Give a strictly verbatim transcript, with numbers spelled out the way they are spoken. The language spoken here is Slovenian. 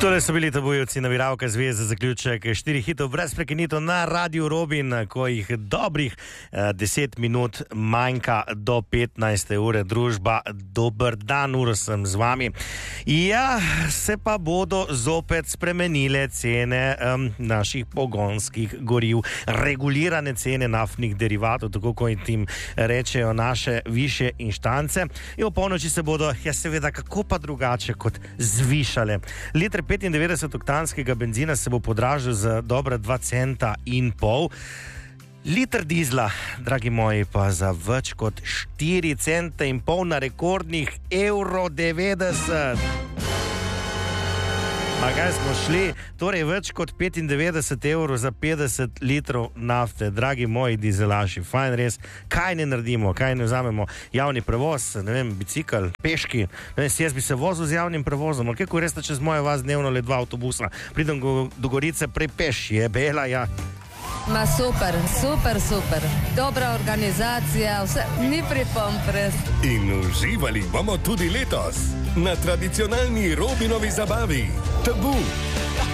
Tole so bili Tabujevci, naviravka zveze, zaključek štirih hitov brez prekinitev na Radiu Robin, ko jih dobrih eh, deset minut manjka do petnajste ure. Družba, dober dan, uro sem z vami. Ja, se pa bodo zopet spremenile cene um, naših pogonskih goriv, regulirane cene naftnih derivatov, tako kot jim rečejo naše višje inštance. In v polnoči se bodo, ja seveda, kako pa drugače kot zvišale. Liter petindevetdeset oktanskega benzina se bo podražil za dobra dva centa in pol. Liter dizla, dragi moji, pa za več kot štiri cente in pol na rekordnih evro devetdeset. Ma kaj smo šli? Torej več kot petindevetdeset evrov za petdeset litrov nafte. Dragi moji dizelaši, fajn res, kaj ne naredimo, kaj ne vzamemo javni prevoz, ne vem, bicikl, peški, ne vem, jaz bi se vozil z javnim prevozom, ali kako res, da čez moje vas dnevno le dva avtobusa, pridem do Gorice prej peš, je bela, ja. Ma super, super, super. Dobra organizacija, vse, ni pripomb res. In uživali bomo tudi letos na tradicionalni Robinovi zabavi. Tabu.